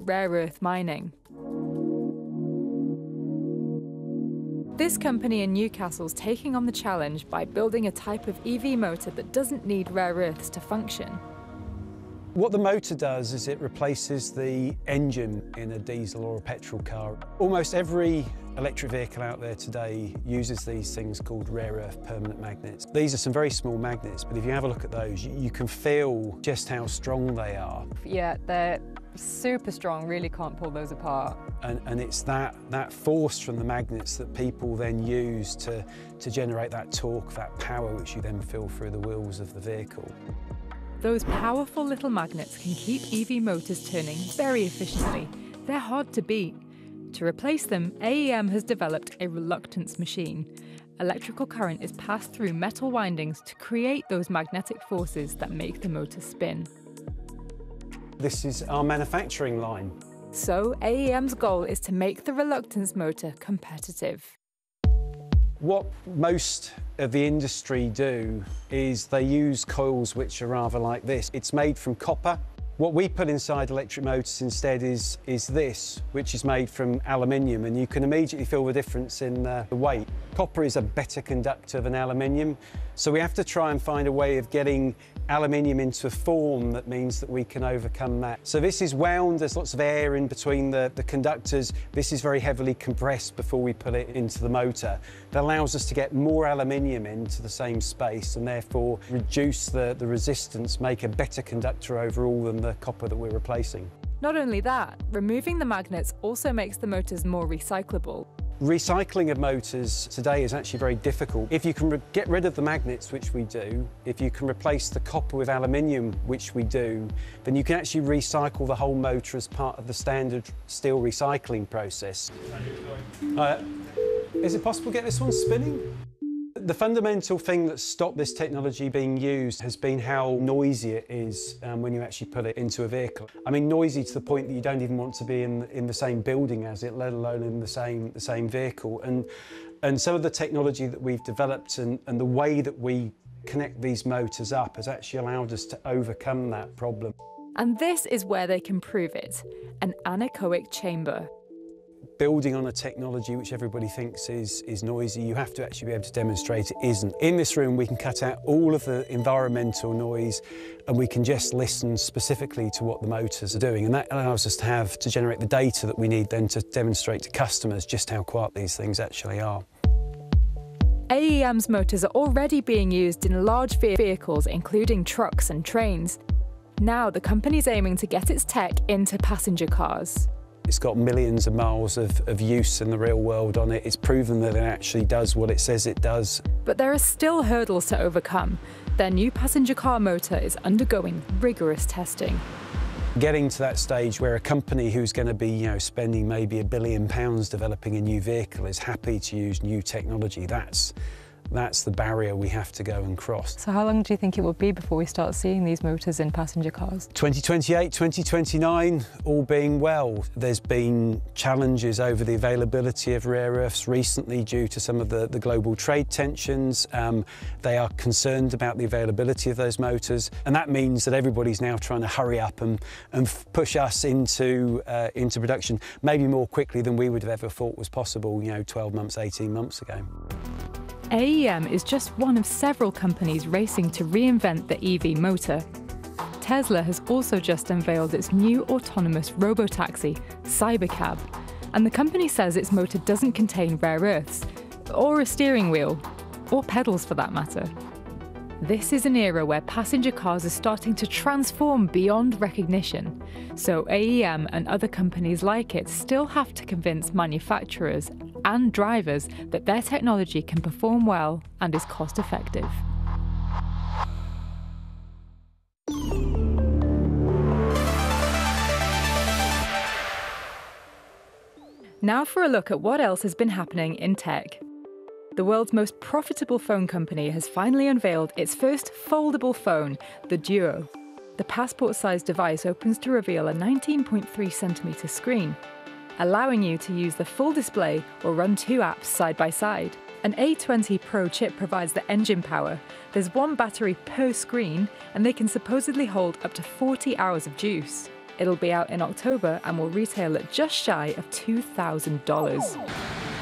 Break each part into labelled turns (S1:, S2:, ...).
S1: rare earth mining. This company in Newcastle's taking on the challenge by building a type of EV motor that doesn't need rare earths to function.
S2: What the motor does is it replaces the engine in a diesel or a petrol car. Almost every electric vehicle out there today uses these things called rare earth permanent magnets. These are some very small magnets, but if you have a look at those, you can feel just how strong they are.
S1: Yeah, they're super strong, really can't pull those apart.
S2: And it's that force from the magnets that people then use to generate that torque, that power, which you then feel through the wheels of the vehicle.
S1: Those powerful little magnets can keep EV motors turning very efficiently. They're hard to beat. To replace them, AEM has developed a reluctance machine. Electrical current is passed through metal windings to create those magnetic forces that make the motor spin.
S2: This is our manufacturing line.
S1: So AEM's goal is to make the reluctance motor competitive.
S2: What most of the industry do is they use coils which are rather like this. It's made from copper. What we put inside electric motors instead is this, which is made from aluminium, and you can immediately feel the difference in the weight. Copper is a better conductor than aluminium, so we have to try and find a way of getting aluminium into a form that means that we can overcome that. So this is wound, there's lots of air in between the conductors. This is very heavily compressed before we put it into the motor. That allows us to get more aluminium into the same space and therefore reduce the resistance, make a better conductor overall than the copper that we're replacing.
S1: Not only that, removing the magnets also makes the motors more recyclable.
S2: Recycling of motors today is actually very difficult. If you can get rid of the magnets, which we do, if you can replace the copper with aluminium, which we do, then you can actually recycle the whole motor as part of the standard steel recycling process. Is it possible to get this one spinning? The fundamental thing that stopped this technology being used has been how noisy it is when you actually put it into a vehicle. I mean, noisy to the point that you don't even want to be in the same building as it, let alone in the same vehicle. And some of the technology that we've developed and the way that we connect these motors up has actually allowed us to overcome that problem.
S1: And this is where they can prove it, an anechoic chamber.
S2: Building on a technology which everybody thinks is noisy, you have to actually be able to demonstrate it isn't. In this room, we can cut out all of the environmental noise and we can just listen specifically to what the motors are doing. And that allows us to generate the data that we need then to demonstrate to customers just how quiet these things actually are.
S1: AEM's motors are already being used in large vehicles, including trucks and trains. Now the company's aiming to get its tech into passenger cars.
S2: It's got millions of miles of use in the real world on it. It's proven that it actually does what it says it does.
S1: But there are still hurdles to overcome. Their new passenger car motor is undergoing rigorous testing.
S2: Getting to that stage where a company who's going to be, spending maybe £1 billion developing a new vehicle is happy to use new technology, that's the barrier we have to go and cross.
S1: So how long do you think it will be before we start seeing these motors in passenger cars?
S2: 2028, 2029, all being well. There's been challenges over the availability of rare earths recently due to some of the global trade tensions. They are concerned about the availability of those motors, and that means that everybody's now trying to hurry up and push us into production, maybe more quickly than we would have ever thought was possible, 12 months, 18 months ago.
S1: AEM is just one of several companies racing to reinvent the EV motor. Tesla has also just unveiled its new autonomous robotaxi, Cybercab, and the company says its motor doesn't contain rare earths, or a steering wheel, or pedals for that matter. This is an era where passenger cars are starting to transform beyond recognition, so AEM and other companies like it still have to convince manufacturers and drivers that their technology can perform well and is cost-effective. Now for a look at what else has been happening in tech. The world's most profitable phone company has finally unveiled its first foldable phone, the Duo. The passport-sized device opens to reveal a 19.3cm screen, allowing you to use the full display or run two apps side by side. An A20 Pro chip provides the engine power. There's one battery per screen, and they can supposedly hold up to 40 hours of juice. It'll be out in October and will retail at just shy of $2,000.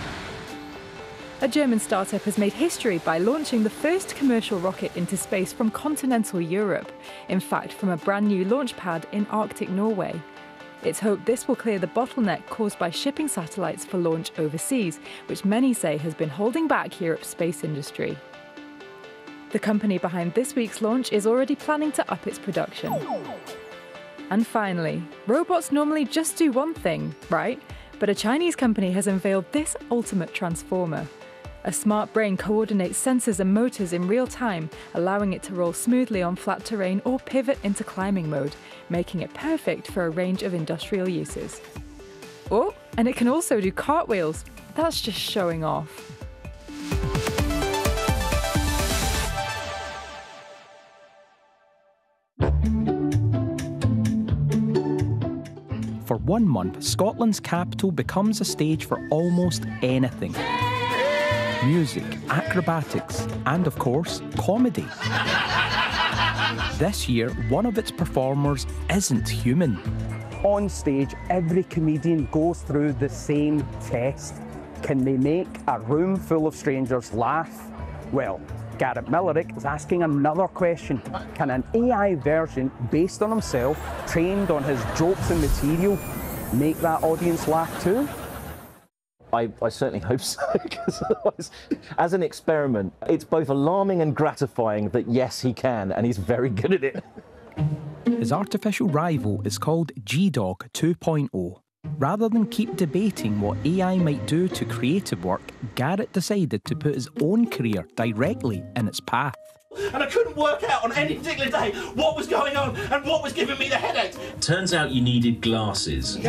S1: A German startup has made history by launching the first commercial rocket into space from continental Europe, in fact from a brand new launch pad in Arctic Norway. It's hoped this will clear the bottleneck caused by shipping satellites for launch overseas, which many say has been holding back Europe's space industry. The company behind this week's launch is already planning to up its production. And finally, robots normally just do one thing, right? But a Chinese company has unveiled this ultimate transformer. A smart brain coordinates sensors and motors in real time, allowing it to roll smoothly on flat terrain or pivot into climbing mode, making it perfect for a range of industrial uses. Oh, and it can also do cartwheels. That's just showing off.
S3: For 1 month, Scotland's capital becomes a stage for almost anything. Music, acrobatics, and of course, comedy. This year, one of its performers isn't human.
S4: On stage, every comedian goes through the same test. Can they make a room full of strangers laugh? Well, Garrett Millerick is asking another question. Can an AI version based on himself, trained on his jokes and material, make that audience laugh too?
S5: I certainly hope so, because otherwise, as an experiment, it's both alarming and gratifying that yes, he can, and he's very good at it.
S3: His artificial rival is called G-Dog 2.0. Rather than keep debating what AI might do to creative work, Garrett decided to put his own career directly in its path.
S6: And I couldn't work out on any particular day what was going on and what was giving me the headache.
S7: Turns out you needed glasses.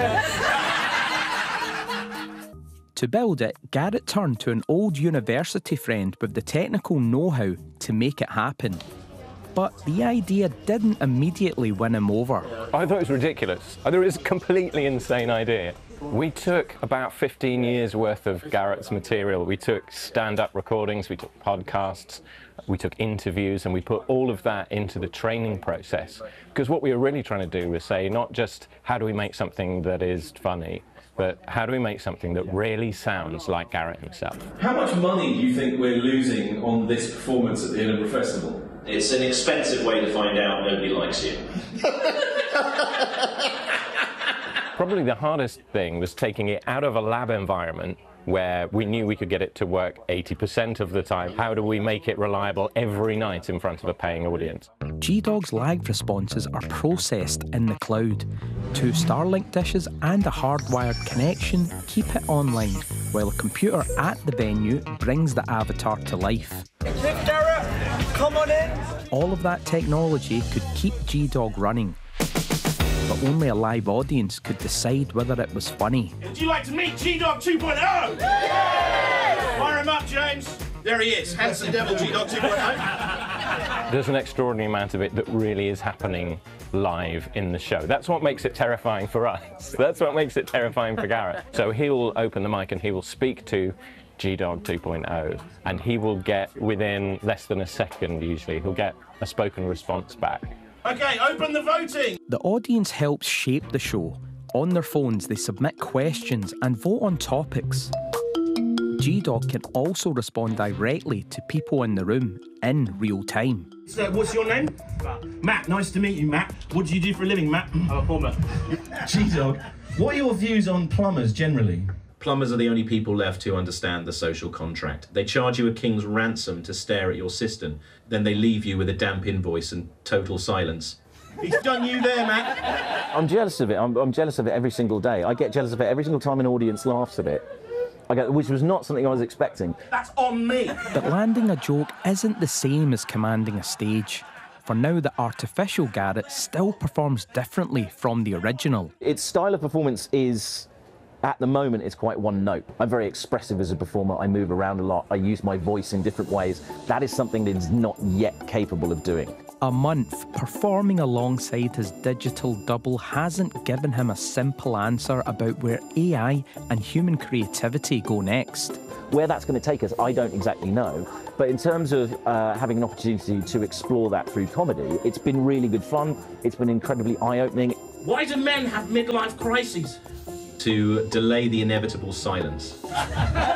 S3: To build it, Garrett turned to an old university friend with the technical know-how to make it happen. But the idea didn't immediately win him over.
S8: I thought it was ridiculous. I thought it was a completely insane idea. We took about 15 years worth of Garrett's material. We took stand-up recordings, we took podcasts, we took interviews, and we put all of that into the training process. Because what we were really trying to do was say, not just how do we make something that is funny, but how do we make something that really sounds like Garrett himself?
S9: How much money do you think we're losing on this performance at the Edinburgh Festival?
S7: It's an expensive way to find out nobody likes you.
S8: Probably the hardest thing was taking it out of a lab environment where we knew we could get it to work 80% of the time. How do we make it reliable every night in front of a paying audience?
S3: G-Dog's lag responses are processed in the cloud. 2 Starlink dishes and a hardwired connection keep it online, while a computer at the venue brings the avatar to life.
S6: Garrett, come on in.
S3: All of that technology could keep G-Dog running, but only a live audience could decide whether it was funny.
S6: Would you like to meet G-Dog 2.0? Fire him up, James. There he is, handsome devil G-Dog 2.0.
S8: There's an extraordinary amount of it that really is happening live in the show. That's what makes it terrifying for us. That's what makes it terrifying for Garrett. So he'll open the mic and he will speak to G-Dog 2.0, and he will get, within less than a second usually, he'll get a spoken response back.
S6: Okay, open the voting.
S3: The audience helps shape the show. On their phones, they submit questions and vote on topics. G-Dog can also respond directly to people in the room in real time.
S6: So, what's your name? Matt. Nice to meet you, Matt. What do you do for a living, Matt? I'm a plumber.
S9: G-Dog, what are your views on plumbers generally?
S7: Plumbers are the only people left who understand the social contract. They charge you a king's ransom to stare at your cistern. Then they leave you with a damp invoice and total silence.
S6: He's done you there, Matt.
S5: I'm jealous of it. I'm jealous of it every single day. I get jealous of it every single time an audience laughs at it. Which was not something I was expecting.
S6: That's on me.
S3: But landing a joke isn't the same as commanding a stage. For now, the artificial Garrett still performs differently from the original.
S5: Its style of performance is, at the moment, it's quite one note. I'm very expressive as a performer. I move around a lot. I use my voice in different ways. That is something that is not yet capable of doing.
S3: A month performing alongside his digital double hasn't given him a simple answer about where AI and human creativity go next.
S5: Where that's going to take us, I don't exactly know. But in terms of having an opportunity to explore that through comedy, it's been really good fun. It's been incredibly eye-opening.
S6: Why do men have midlife crises?
S7: To delay the inevitable silence.